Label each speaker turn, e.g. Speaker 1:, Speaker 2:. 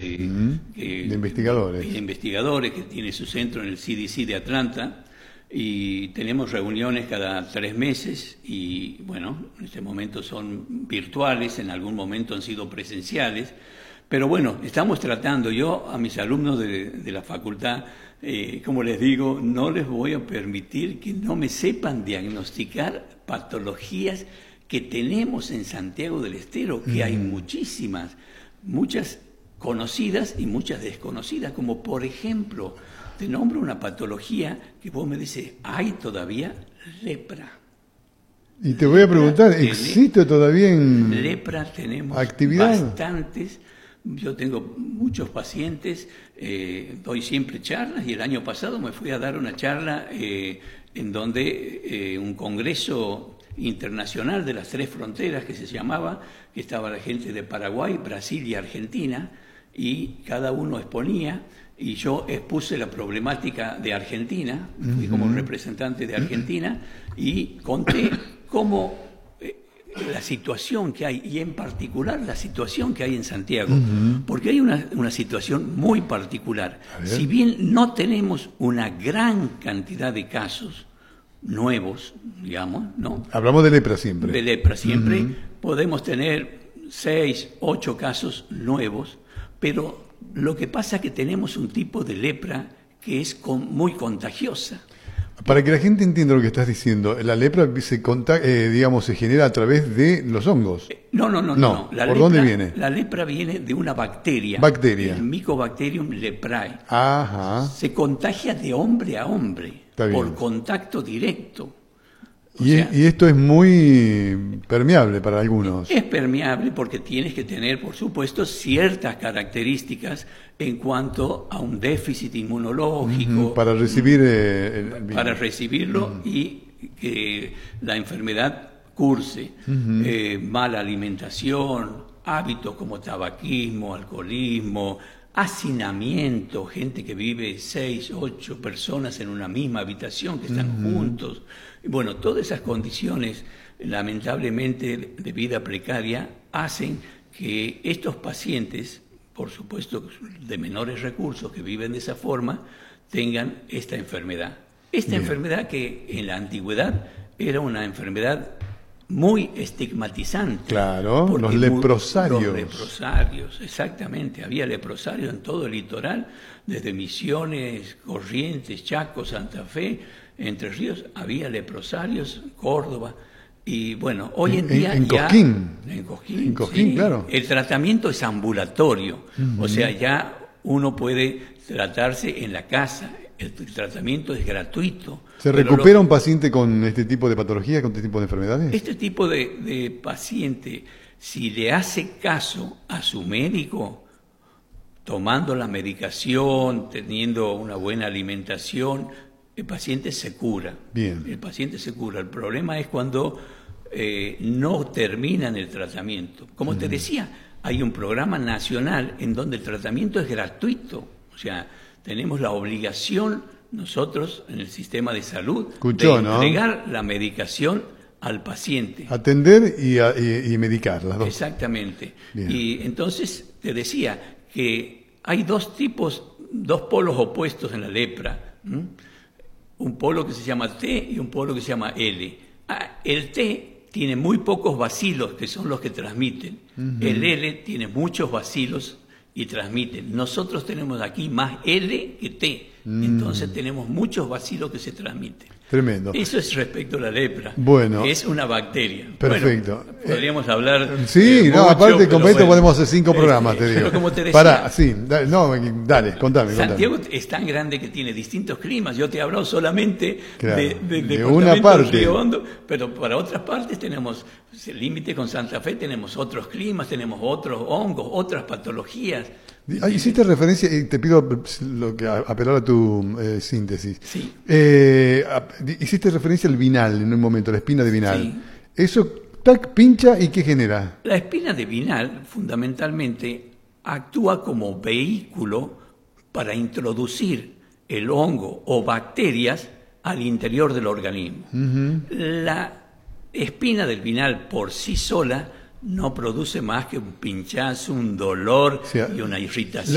Speaker 1: de investigadores.
Speaker 2: De investigadores, que tiene su centro en el CDC de Atlanta, y tenemos reuniones cada 3 meses y bueno, en este momento son virtuales, en algún momento han sido presenciales, pero bueno, estamos tratando. Yo a mis alumnos de la facultad, como les digo, no les voy a permitir que no me sepan diagnosticar patologías que tenemos en Santiago del Estero, que hay muchísimas, muchas conocidas y muchas desconocidas, como por ejemplo, te nombro una patología que vos me dices, ¿hay todavía lepra?
Speaker 1: Y te voy a preguntar, ¿existe todavía en
Speaker 2: lepra? Tenemos
Speaker 1: actividad?
Speaker 2: Bastantes. Yo tengo muchos pacientes, doy siempre charlas, y el año pasado me fui a dar una charla en donde un congreso internacional de las 3 fronteras que se llamaba, que estaba la gente de Paraguay, Brasil y Argentina, y cada uno exponía, y yo expuse la problemática de Argentina, fui como representante de Argentina, y conté cómo la situación que hay, y en particular la situación que hay en Santiago, porque hay una situación muy particular. Si bien no tenemos una gran cantidad de casos nuevos, digamos, ¿no?
Speaker 1: Hablamos de lepra siempre.
Speaker 2: De lepra siempre, podemos tener 6, 8 casos nuevos, pero lo que pasa es que tenemos un tipo de lepra que es muy contagiosa.
Speaker 1: Para que la gente entienda lo que estás diciendo, la lepra se genera a través de los hongos.
Speaker 2: No.
Speaker 1: ¿Por dónde viene?
Speaker 2: La lepra viene de una bacteria. El Mycobacterium leprae.
Speaker 1: Ajá.
Speaker 2: Se contagia de hombre a hombre por contacto directo.
Speaker 1: Y esto es muy permeable para algunos.
Speaker 2: Es permeable porque tienes que tener, por supuesto, ciertas características en cuanto a un déficit inmunológico.
Speaker 1: Para recibir
Speaker 2: para recibirlo y que la enfermedad curse. Mala alimentación, hábitos como tabaquismo, alcoholismo, hacinamiento, gente que vive 6, 8 personas en una misma habitación, que están juntos. Bueno, todas esas condiciones, lamentablemente, de vida precaria, hacen que estos pacientes, por supuesto de menores recursos, que viven de esa forma, tengan esta enfermedad. Esta enfermedad que en la antigüedad era una enfermedad muy estigmatizante.
Speaker 1: Claro, los leprosarios.
Speaker 2: Los leprosarios, exactamente. Había leprosarios en todo el litoral, desde Misiones, Corrientes, Chaco, Santa Fe, Entre Ríos. Había leprosarios, Córdoba. Y bueno, hoy en día
Speaker 1: en
Speaker 2: ya...
Speaker 1: Cosquín.
Speaker 2: En Cosquín,
Speaker 1: en Cosquín,
Speaker 2: sí.
Speaker 1: Claro.
Speaker 2: El tratamiento es ambulatorio. O sea, ya uno puede tratarse en la casa. El tratamiento es gratuito.
Speaker 1: ¿Se recupera un paciente con este tipo de patología, con este tipo de enfermedades?
Speaker 2: Este tipo de paciente, si le hace caso a su médico, tomando la medicación, teniendo una buena alimentación, el paciente se cura.
Speaker 1: Bien.
Speaker 2: El paciente se cura. El problema es cuando no terminan el tratamiento. Como te decía, hay un programa nacional en donde el tratamiento es gratuito. O sea, tenemos la obligación nosotros en el sistema de salud de entregar la medicación al paciente.
Speaker 1: Atender y medicar, las dos.
Speaker 2: Exactamente.
Speaker 1: Bien.
Speaker 2: Y entonces te decía que hay 2 polos opuestos en la lepra. Un polo que se llama T y un polo que se llama L. El T tiene muy pocos bacilos, que son los que transmiten. El L tiene muchos bacilos y transmiten. Nosotros tenemos aquí más L que T, entonces tenemos muchos bacilos que se transmiten.
Speaker 1: Tremendo.
Speaker 2: Eso es respecto a la lepra.
Speaker 1: Bueno.
Speaker 2: Es una bacteria.
Speaker 1: Perfecto.
Speaker 2: Bueno, podríamos hablar.
Speaker 1: Sí, no,
Speaker 2: mucho,
Speaker 1: aparte con esto
Speaker 2: bueno,
Speaker 1: podemos hacer 5 programas, te digo.
Speaker 2: Pero como te decía,
Speaker 1: dale, contame.
Speaker 2: Santiago es tan grande que tiene distintos climas. Yo te he hablado solamente
Speaker 1: de una parte.
Speaker 2: Río Hondo, pero para otras partes tenemos el límite con Santa Fe, tenemos otros climas, tenemos otros hongos, otras patologías.
Speaker 1: Hiciste referencia, y te pido apelar a tu síntesis.
Speaker 2: Sí.
Speaker 1: Hiciste referencia al vinal en un momento, la espina de vinal.
Speaker 2: Sí.
Speaker 1: Eso pincha y ¿qué genera?
Speaker 2: La espina de vinal fundamentalmente actúa como vehículo para introducir el hongo o bacterias al interior del organismo. La espina del vinal por sí sola no produce más que un pinchazo, un dolor y una irritación.